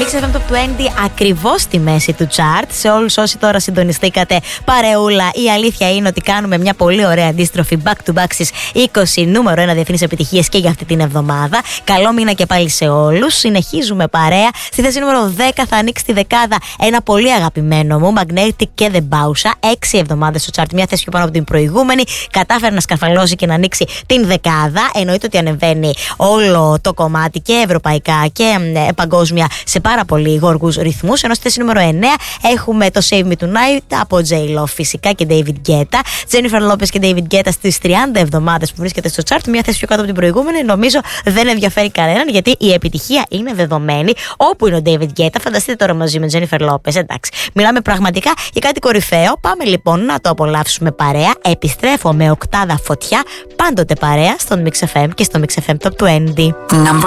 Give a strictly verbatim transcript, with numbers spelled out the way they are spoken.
Mix εφ εμ Top είκοσι ακριβώς στη μέση του chart. Σε όλους όσοι τώρα συντονιστήκατε, παρεούλα, η αλήθεια είναι ότι κάνουμε μια πολύ ωραία αντίστροφη back to back στις είκοσι νούμερο ένα διεθνείς επιτυχίες και για αυτή την εβδομάδα. Καλό μήνα και πάλι σε όλους. Συνεχίζουμε παρέα. Στη θέση νούμερο δέκα θα ανοίξει τη δεκάδα ένα πολύ αγαπημένο μου, Magnetic και The Bausha. Έξι εβδομάδες στο chart, μια θέση πιο πάνω από την προηγούμενη. Κατάφερε να σκαρφαλώσει και να ανοίξει την δεκάδα. Εννοείται ότι ανεβαίνει όλο το κομμάτι και ευρωπαϊκά και ε, παγκόσμια σε πάρα πολύ γοργούς ρυθμούς. Ενώ στη θέση νούμερο εννέα έχουμε το Save Me Tonight από J-Lo φυσικά και David Guetta. Jennifer Lopez και David Guetta στις τριάντα εβδομάδες που βρίσκεται στο chart. Μια θέση πιο κάτω από την προηγούμενη. Νομίζω δεν ενδιαφέρει κανέναν γιατί η επιτυχία είναι δεδομένη. Όπου είναι ο David Guetta, φανταστείτε τώρα μαζί με Jennifer Lopez. Εντάξει, μιλάμε πραγματικά για κάτι κορυφαίο. Πάμε λοιπόν να το απολαύσουμε παρέα. Επιστρέφω με οκτάδα φωτιά. Πάντοτε παρέα στον Mix εφ εμ και στο Mix εφ εμ Top είκοσι.